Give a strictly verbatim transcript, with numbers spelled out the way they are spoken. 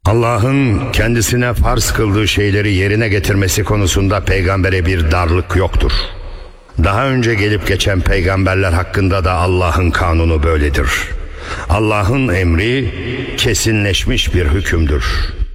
Allah'ın kendisine farz kıldığı şeyleri yerine getirmesi konusunda peygambere bir darlık yoktur. Daha önce gelip geçen peygamberler hakkında da Allah'ın kanunu böyledir. Allah'ın emri kesinleşmiş bir hükümdür.